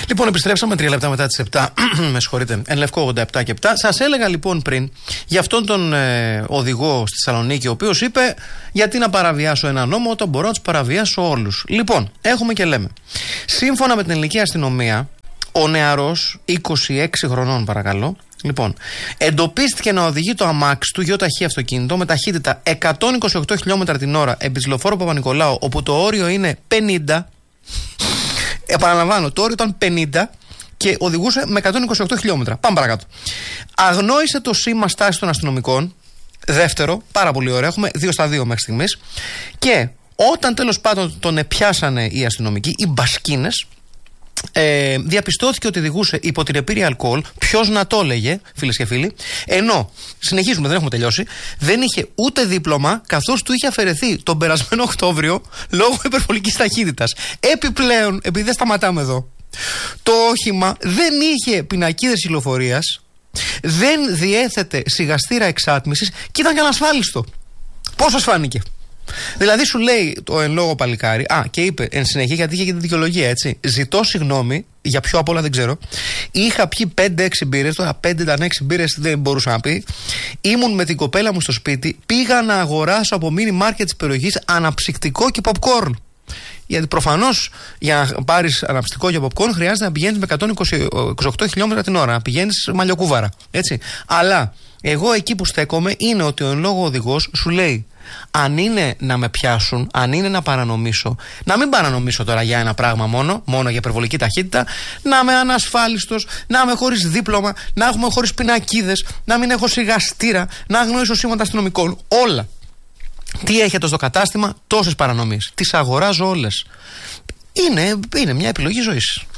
Λοιπόν, επιστρέψαμε 3 λεπτά μετά τις 7. Με συγχωρείτε. Εν Λευκό 87 και 7. Σας έλεγα λοιπόν πριν για αυτόν τον οδηγό στη Θεσσαλονίκη, ο οποίος είπε: γιατί να παραβιάσω ένα νόμο όταν μπορώ να τους παραβιάσω όλους. Λοιπόν, έχουμε και λέμε. Σύμφωνα με την ελληνική αστυνομία, ο νεαρός, 26 χρονών παρακαλώ, λοιπόν, εντοπίστηκε να οδηγεί το αμάξι του γεωταχή αυτοκίνητο με ταχύτητα 128 χιλιόμετρα την ώρα επί της λεωφόρου Παπα-Νικολάου, όπου το όριο είναι 50. Επαναλαμβάνω, το όριο ήταν 50 και οδηγούσε με 128 χιλιόμετρα. Πάμε παρακάτω. Αγνόησε το σήμα στάση των αστυνομικών. Δεύτερο, πάρα πολύ ωραίο. Έχουμε 2 στα 2 μέχρι στιγμής. Και όταν τέλος πάντων τον πιάσανε οι αστυνομικοί, οι μπασκίνες, διαπιστώθηκε ότι οδηγούσε υπό την επίρρεια αλκοόλ. Ποιος να το έλεγε, φίλες και φίλοι. Ενώ, συνεχίζουμε, δεν έχουμε τελειώσει, δεν είχε ούτε δίπλωμα, καθώς του είχε αφαιρεθεί τον περασμένο Οκτώβριο λόγω υπερβολικής ταχύτητας. Επιπλέον, επειδή δεν σταματάμε εδώ, το όχημα δεν είχε πινακίδες κυκλοφορίας, δεν διέθετε σιγαστήρα εξάτμισης και ήταν και ανασφάλιστο. Πώς σας φάνηκε? Δηλαδή σου λέει το εν λόγω παλικάρι, και είπε εν συνεχεία, γιατί είχε και τη δικαιολογία, έτσι. Ζητώ συγγνώμη, για ποιο απ' όλα δεν ξέρω. Είχα πιει 5-6 μπύρες, τώρα 5 ήταν 6 μπύρες, δεν μπορούσα να πει. Ήμουν με την κοπέλα μου στο σπίτι, πήγα να αγοράσω από μίνι μάρκετ της περιοχής αναψυκτικό και popcorn. Γιατί προφανώς για να πάρεις αναψυκτικό και popcorn χρειάζεται να πηγαίνεις με 128 χιλιόμετρα την ώρα, να πηγαίνεις μαλλιοκούβαρα. Έτσι. Αλλά εγώ εκεί που στέκομαι είναι ότι ο εν λόγω οδηγός σου λέει: αν είναι να με πιάσουν, αν είναι να παρανομήσω, να μην παρανομήσω τώρα για ένα πράγμα μόνο για υπερβολική ταχύτητα, να είμαι ανασφάλιστος, να είμαι χωρίς δίπλωμα, να έχουμε χωρίς πινακίδες, να μην έχω σιγαστήρα, να αγνοήσω σήματα αστυνομικών. Όλα. Τι έχετε στο κατάστημα? Τόσες παρανομίες. Τις αγοράζω όλες. Είναι μια επιλογή ζωής.